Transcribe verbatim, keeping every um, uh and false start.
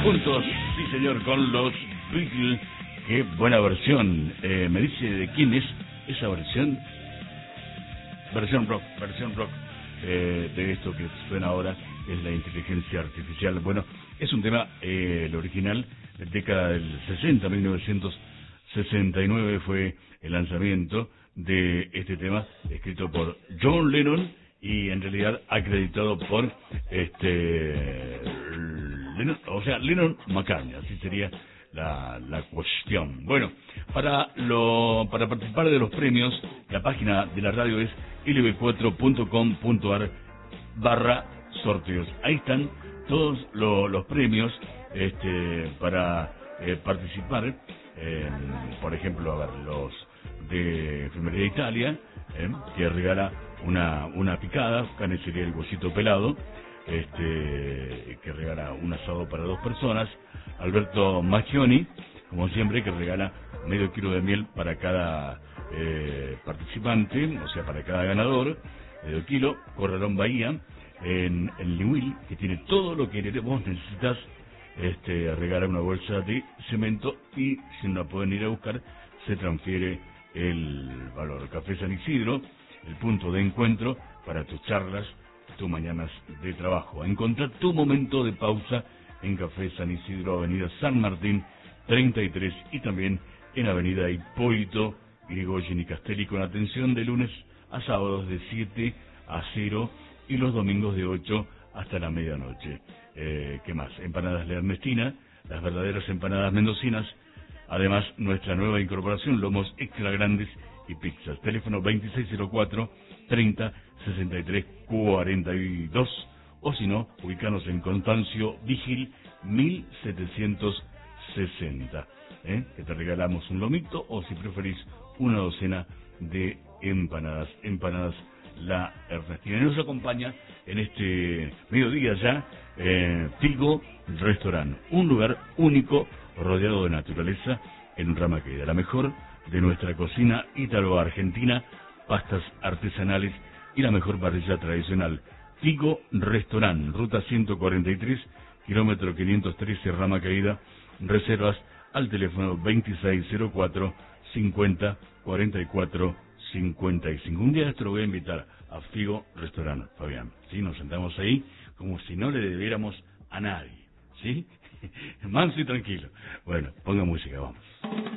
juntos, sí señor, con los Beatles. Qué buena versión. Eh, me dice de quién es esa versión. Versión rock, versión rock. Eh, de esto que suena ahora es la inteligencia artificial. Bueno, es un tema, eh, el original, de década del sesenta, mil novecientos sesenta y nueve fue el lanzamiento de este tema, escrito por John Lennon y en realidad acreditado por este Lennon, o sea, Lennon McCartney, así sería la, la cuestión. Bueno, para lo para participar de los premios, la página de la radio es l b cuatro punto com punto a r barra sorteos. Ahí están todos lo, los premios este para eh, participar. Eh, por ejemplo, a ver, los de Enfermería Italia, eh, que regala una una picada, carne sería el huesito pelado, este que regala un asado para dos personas. Alberto Macchioni, como siempre, que regala medio kilo de miel para cada eh, participante, o sea, para cada ganador, medio kilo. Corralón Bahía, en, en Liwil, que tiene todo lo que vos necesitas, este, regala una bolsa de cemento y si no la pueden ir a buscar, se transfiere el valor. Café San Isidro, el punto de encuentro para tus charlas, tus mañanas de trabajo. Encontrar tu momento de pausa en Café San Isidro, Avenida San Martín treinta y tres, y también en Avenida Hipólito Yrigoyen y Castelli, con atención de lunes a sábados de siete a cero y los domingos de ocho hasta la medianoche. Eh, ¿Qué más? Empanadas La Ernestina, las verdaderas empanadas mendocinas. Además, nuestra nueva incorporación, lomos extra grandes y pizzas. Teléfono veintiséis cero cuatro, treinta, sesenta y tres, cuarenta y dos. O si no, ubicanos en Constancio Vigil mil setecientos sesenta. ¿eh? Que te regalamos un lomito o, si preferís, una docena de empanadas. Empanadas La Ernestina. Y nos acompaña en este mediodía ya eh, Figo Restaurant, un lugar único rodeado de naturaleza en Rama Queda, la mejor de nuestra cocina ítalo-argentina, pastas artesanales y la mejor parrilla tradicional. Figo Restaurant, ruta ciento cuarenta y tres, kilómetro quinientos trece, Rama Caída. Reservas al teléfono veintiséis cero cuatro, cincuenta, cuarenta y cuatro, cincuenta y cinco. Un día esto lo voy a invitar a Figo Restaurant, Fabián. ¿Sí? Nos sentamos ahí como si no le debiéramos a nadie. ¿Sí? Manso y tranquilo. Bueno, ponga música, vamos.